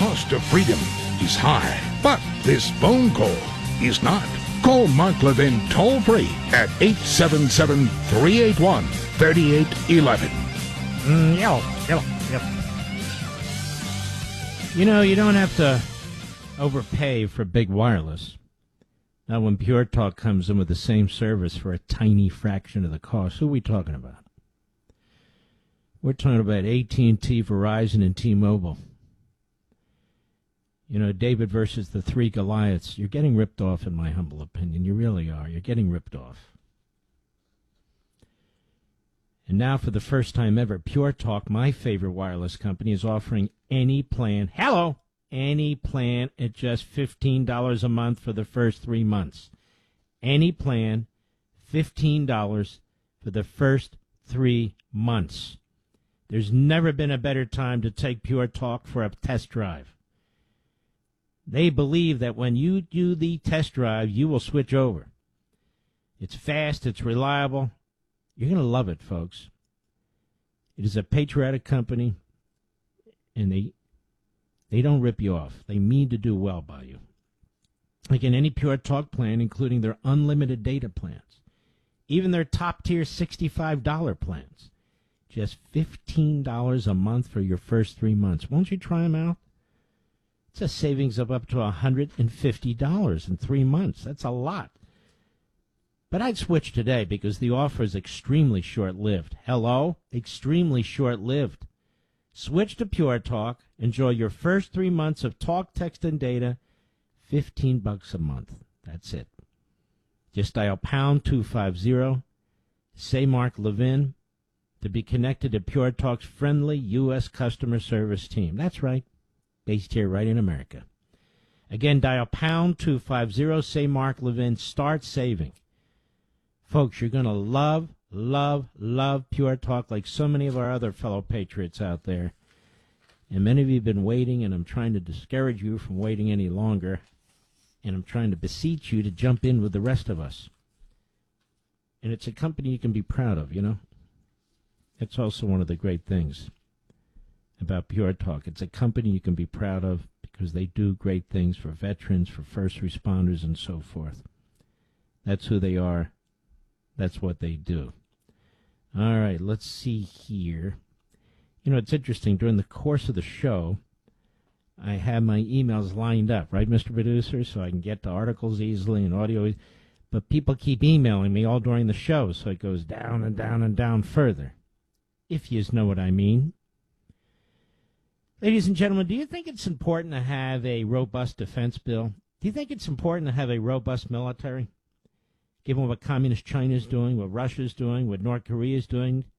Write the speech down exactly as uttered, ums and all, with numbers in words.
cost of freedom is high, but this phone call is not. Call Mark Levin toll-free at eight seven seven, three eight one, three eight one one. Mm, yellow, yellow, yellow. You know, you don't have to overpay for big wireless. Now, when Pure Talk comes in with the same service for a tiny fraction of the cost, who are we talking about? We're talking about A T and T, Verizon, and T-Mobile. You know, David versus the three Goliaths. You're getting ripped off, in my humble opinion. You really are. You're getting ripped off. And now, for the first time ever, Pure Talk, my favorite wireless company, is offering any plan. Hello! Any plan at just fifteen dollars a month for the first three months. Any plan, fifteen dollars for the first three months. There's never been a better time to take Pure Talk for a test drive. They believe that when you do the test drive, you will switch over. It's fast, it's reliable. You're going to love it, folks. It is a patriotic company, and they they don't rip you off. They mean to do well by you. Like in any Pure Talk plan, including their unlimited data plans, even their top-tier sixty-five dollars plans. Just fifteen dollars a month for your first three months. Won't you try them out? It's a savings of up to one hundred fifty dollars in three months. That's a lot. But I'd switch today because the offer is extremely short-lived. Hello? Extremely short-lived. Switch to Pure Talk. Enjoy your first three months of talk, text, and data. fifteen bucks a month. That's it. Just dial pound two fifty. Say Mark Levin to be connected to Pure Talk's friendly U S customer service team. That's right. Based here right in America. Again, dial pound two fifty. Say Mark Levin. Start saving. Folks, you're going to love, love, love Pure Talk like so many of our other fellow patriots out there. And many of you have been waiting, and I'm trying to discourage you from waiting any longer. And I'm trying to beseech you to jump in with the rest of us. And it's a company you can be proud of, you know. That's also one of the great things about Pure Talk. It's a company you can be proud of because they do great things for veterans, for first responders, and so forth. That's who they are. That's what they do. All right, let's see here. You know, it's interesting. During the course of the show, I have my emails lined up, right, Mister Producer, so I can get to articles easily and audio. But people keep emailing me all during the show, so it goes down and down and down further, if you know what I mean. Ladies and gentlemen, do you think it's important to have a robust defense bill? Do you think it's important to have a robust military? Given what Communist China is doing, what Russia is doing, what North Korea is doing,